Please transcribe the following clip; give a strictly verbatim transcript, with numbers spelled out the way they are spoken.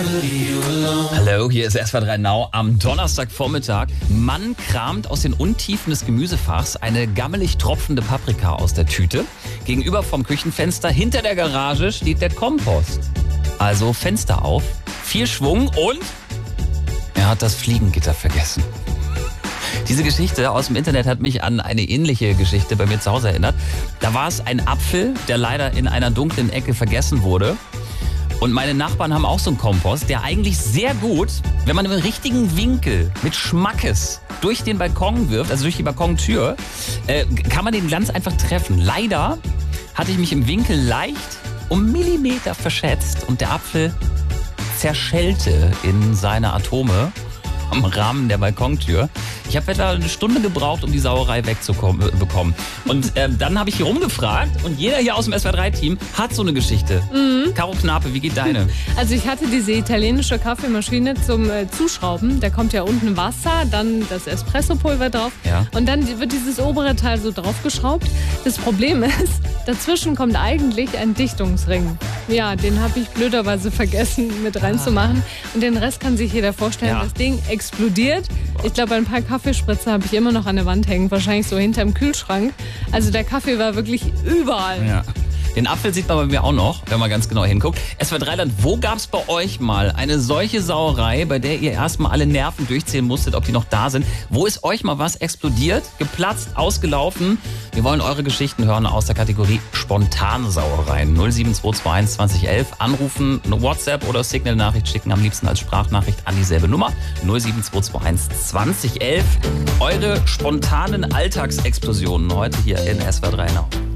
Hallo, hier ist S W R drei Now am Donnerstagvormittag. Mann kramt aus den Untiefen des Gemüsefachs eine gammelig tropfende Paprika aus der Tüte. Gegenüber vom Küchenfenster hinter der Garage steht der Kompost. Also Fenster auf, viel Schwung und er hat das Fliegengitter vergessen. Diese Geschichte aus dem Internet hat mich an eine ähnliche Geschichte bei mir zu Hause erinnert. Da war es ein Apfel, der leider in einer dunklen Ecke vergessen wurde. Und meine Nachbarn haben auch so einen Kompost, der eigentlich sehr gut, wenn man im richtigen Winkel mit Schmackes durch den Balkon wirft, also durch die Balkontür, äh, kann man den ganz einfach treffen. Leider hatte ich mich im Winkel leicht um Millimeter verschätzt und der Apfel zerschellte in seine Atome am Rahmen der Balkontür. Ich habe etwa eine Stunde gebraucht, um die Sauerei wegzubekommen. Und äh, dann habe ich hier rumgefragt und jeder hier aus dem S W R drei Team hat so eine Geschichte. Mhm. Caro Knape, wie geht deine? Also ich hatte diese italienische Kaffeemaschine zum äh, Zuschrauben. Da kommt ja unten Wasser, dann das Espressopulver drauf Ja. und dann wird dieses obere Teil so draufgeschraubt. Das Problem ist, dazwischen kommt eigentlich ein Dichtungsring. Ja, den habe ich blöderweise vergessen mit reinzumachen. Und den Rest kann sich jeder vorstellen. Ja. Das Ding explodiert. Ich glaube, ein paar Kaffeespritzer habe ich immer noch an der Wand hängen. Wahrscheinlich so hinterm Kühlschrank. Also der Kaffee war wirklich überall. Ja. Den Apfel sieht man bei mir auch noch, wenn man ganz genau hinguckt. S W R drei Land, wo gab es bei euch mal eine solche Sauerei, bei der ihr erstmal alle Nerven durchzählen musstet, ob die noch da sind? Wo ist euch mal was explodiert, geplatzt, ausgelaufen? Wir wollen eure Geschichten hören aus der Kategorie spontane Sauereien. null sieben zwei zwei eins zwanzig elf. Anrufen, eine WhatsApp oder Signal-Nachricht schicken, am liebsten als Sprachnachricht an dieselbe Nummer. null sieben zwei zwei eins zwanzig elf. Eure spontanen Alltagsexplosionen heute hier in S W R drei Now.